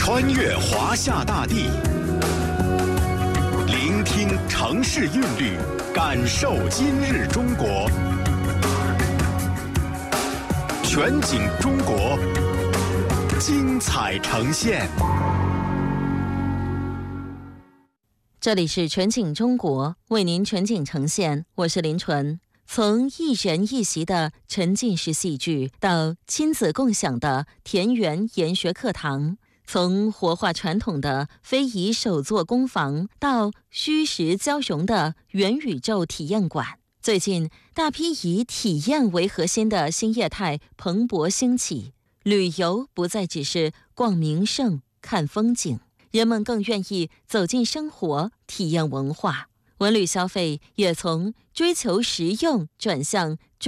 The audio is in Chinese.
穿越华夏大地，聆听城市韵律，感受今日中国。全景中国，精彩呈现。 这里是全景中国，为您全景呈现，我是林纯。从一人一席的沉浸式戏剧，到亲子共享的田园研学课堂，从活化传统的非遗手作工坊，到虚实交融的元宇宙体验馆，最近大批以体验为核心的新业态蓬勃兴起，旅游不再只是逛名胜、看风景，人们更愿意走进生活，体验文化。文旅消费也从追求实用转向